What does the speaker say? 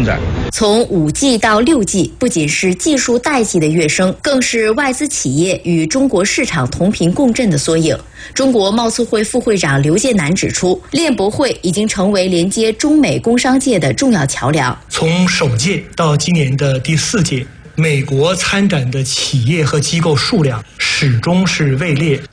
展。 从5G 到6G，不仅是技术代际的跃升，更是外资企业与中国市场同频共振的缩影。中国贸促会副会长刘建南指出，链博会已经成为连接中美工商界的重要桥梁。 从首届到今年的第4届，美国参展的企业和机构数量始终是位列